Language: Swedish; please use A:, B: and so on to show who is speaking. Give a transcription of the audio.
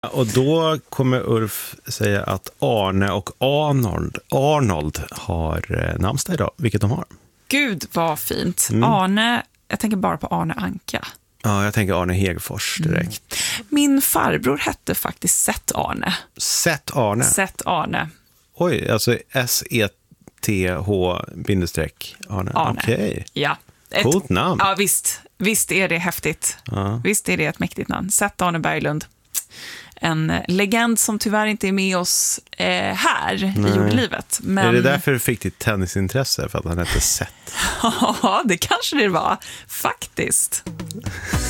A: Och då kommer Ulf säga att Arne och Arnold har namnsdag idag, vilket de har.
B: Gud vad fint. Arne, jag tänker bara på Arne Anka.
A: Ja, jag tänker Arne Hegfors direkt.
B: Min farbror hette faktiskt Seth Arne.
A: Seth Arne?
B: Seth Arne.
A: Oj, alltså S-E-T-H-Arne. Okej.
B: Ja.
A: Coolt namn.
B: Ja, visst är det häftigt.
A: Ja.
B: Visst är det ett mäktigt namn. Seth Arne Berglund. En legend som tyvärr inte är med oss här i jordlivet. Men...
A: Är det därför du fick ditt tennisintresse? För att han hette Seth?
B: Ja, det kanske det var. Faktiskt.